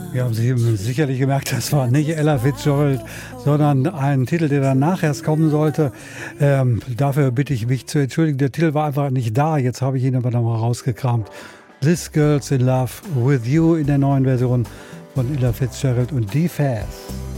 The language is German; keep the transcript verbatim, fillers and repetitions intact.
Wir haben Sie sicherlich gemerkt, das war nicht Ella Fitzgerald, sondern ein Titel, der danach erst kommen sollte. Ähm, dafür bitte ich mich zu entschuldigen. Der Titel war einfach nicht da. Jetzt habe ich ihn aber nochmal rausgekramt. This Girl's in Love with You in der neuen Version von Ella Fitzgerald und D-Faz.